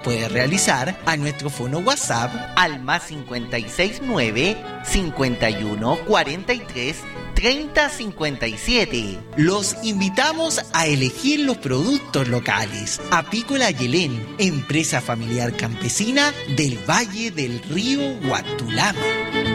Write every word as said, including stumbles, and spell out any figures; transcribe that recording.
puede realizar a nuestro fono WhatsApp al más cincuenta y seis nueve, cincuenta y uno, cuarenta y tres, treinta, cincuenta y siete. Los invitamos a elegir los productos locales. Apícola Yelén, empresa familiar campesina del Valle del Río Huachtulamo.